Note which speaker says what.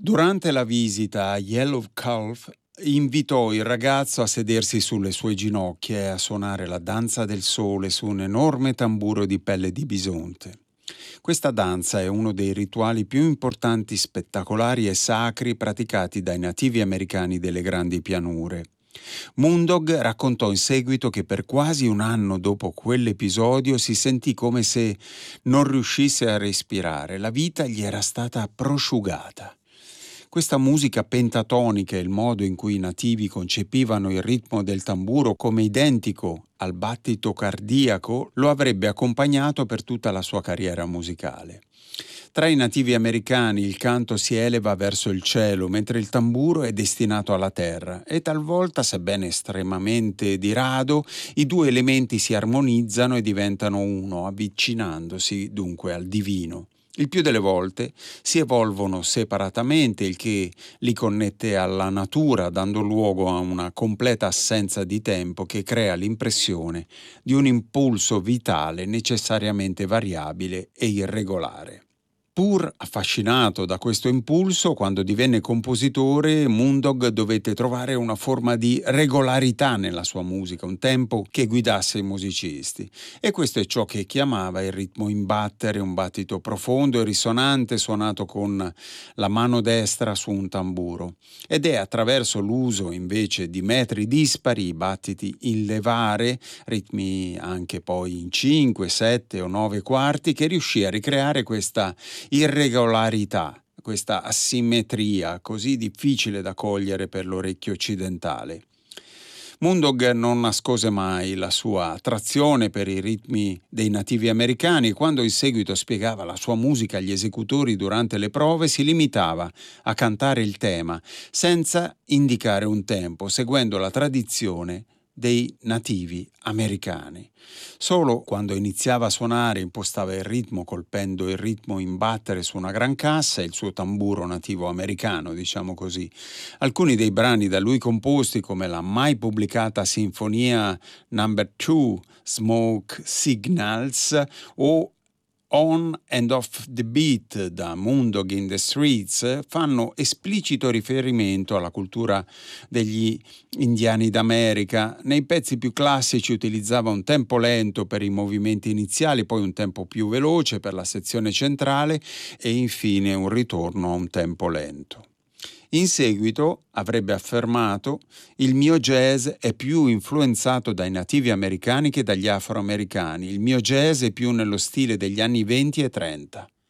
Speaker 1: Durante la visita a Yellow Calf invitò il ragazzo a sedersi sulle sue ginocchia e a suonare la danza del sole su un enorme tamburo di pelle di bisonte. Questa danza è uno dei rituali più importanti, spettacolari e sacri praticati dai nativi americani delle grandi pianure. Moondog raccontò in seguito che per quasi un anno dopo quell'episodio si sentì come se non riuscisse a respirare, la vita gli era stata prosciugata. Questa musica pentatonica e il modo in cui i nativi concepivano il ritmo del tamburo come identico al battito cardiaco lo avrebbe accompagnato per tutta la sua carriera musicale. Tra i nativi americani il canto si eleva verso il cielo, mentre il tamburo è destinato alla terra e talvolta, sebbene estremamente di rado, i due elementi si armonizzano e diventano uno, avvicinandosi dunque al divino. Il più delle volte si evolvono separatamente, il che li connette alla natura, dando luogo a una completa assenza di tempo che crea l'impressione di un impulso vitale necessariamente variabile e irregolare. Pur affascinato da questo impulso, quando divenne compositore, Moondog dovette trovare una forma di regolarità nella sua musica, un tempo che guidasse i musicisti. E questo è ciò che chiamava il ritmo in battere, un battito profondo e risonante suonato con la mano destra su un tamburo. Ed è attraverso l'uso invece di metri dispari, battiti in levare, ritmi anche poi in 5, 7 o 9 quarti, che riuscì a ricreare questa irregolarità, questa asimmetria così difficile da cogliere per l'orecchio occidentale. Moondog non nascose mai la sua attrazione per i ritmi dei nativi americani e quando in seguito spiegava la sua musica agli esecutori durante le prove si limitava a cantare il tema senza indicare un tempo, seguendo la tradizione dei nativi americani. Solo quando iniziava a suonare impostava il ritmo colpendo il ritmo in battere su una gran cassa, il suo tamburo nativo americano, diciamo così. Alcuni dei brani da lui composti, come la mai pubblicata Sinfonia No. 2, Smoke Signals, o On and Off the Beat da Moondog in the Streets, fanno esplicito riferimento alla cultura degli indiani d'America. Nei pezzi più classici utilizzava un tempo lento per i movimenti iniziali, poi un tempo più veloce per la sezione centrale e infine un ritorno a un tempo lento. In seguito avrebbe affermato: il mio jazz è più influenzato dai nativi americani che dagli afroamericani, il mio jazz è più nello stile degli anni 20 e 30.